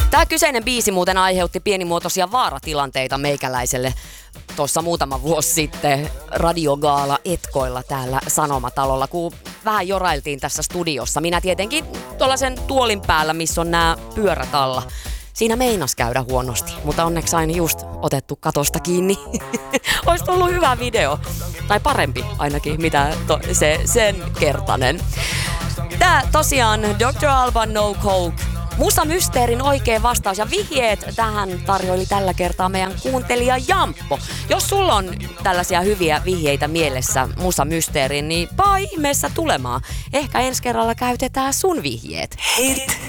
Tämä kyseinen biisi muuten aiheutti pienimuotoisia vaaratilanteita meikäläiselle tuossa muutama vuosi sitten radiogaala Etkoilla täällä Sanomatalolla, kun vähän jorailtiin tässä studiossa. Minä tietenkin tuollaisen tuolin päällä, missä on nämä pyörät alla. Siinä meinas käydä huonosti, mutta onneksi sain just otettu katosta kiinni. Olisi ollut hyvä video, tai parempi ainakin, mitä sen kertainen. Tää tosiaan Dr. Alban No Coke. Musa Mysteerin oikea vastaus ja vihjeet tähän tarjoili tällä kertaa meidän kuuntelija Jamppo. Jos sulla on tällaisia hyviä vihjeitä mielessä Musa Mysteeriin, niin paa ihmeessä tulemaan. Ehkä ensi kerralla käytetään sun vihjeet. Hit